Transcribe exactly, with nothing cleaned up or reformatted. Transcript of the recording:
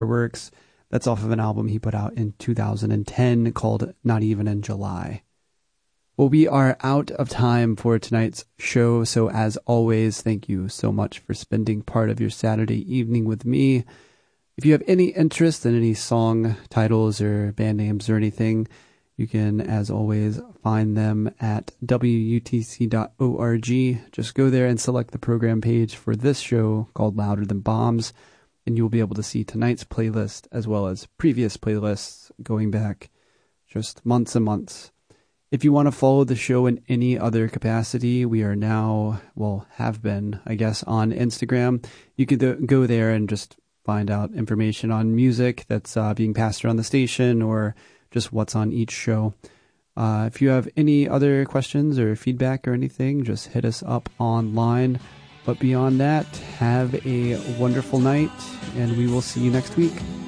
Works. That's off of an album he put out in two thousand ten called Not Even in July. Well, we are out of time for tonight's show, so as always, thank you so much for spending part of your Saturday evening with me. If you have any interest in any song titles or band names or anything, you can, as always, find them at W U T C dot org. Just go there and select the program page for this show called Louder Than Bombs, and you'll be able to see tonight's playlist as well as previous playlists going back just months and months. If you want to follow the show in any other capacity, we are now, well, have been, I guess, on Instagram. You could go there and just find out information on music that's uh, being passed around the station or just what's on each show. Uh, if you have any other questions or feedback or anything, just hit us up online. But beyond that, have a wonderful night, and we will see you next week.